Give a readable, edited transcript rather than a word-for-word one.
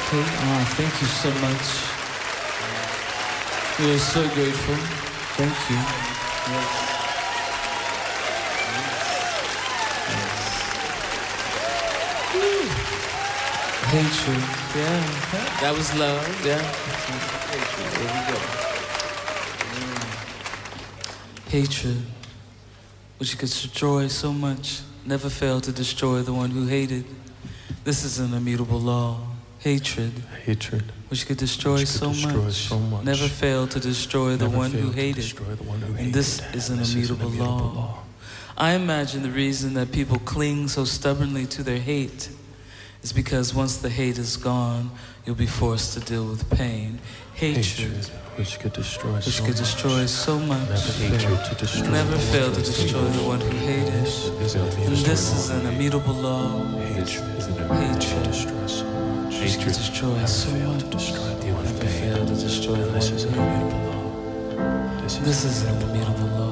Okay. Thank you so much. We are so grateful. Thank you. Yes. Hatred. Yeah. That was love. Yeah. Hatred. There we go. Hatred, which could destroy so much, never failed to destroy the one who hated. This is an immutable law. Hatred, which could destroy so much, never failed to destroy the one who hated. And this is an immutable law. I imagine the reason that people cling so stubbornly to their hate is because once the hate is gone, you'll be forced to deal with pain. Hatred, which could destroy so much, never failed to destroy the one who hated. And this is an immutable law. Hatred, which could destroy so much, never failed to destroy the one who hated. This is an immutable law.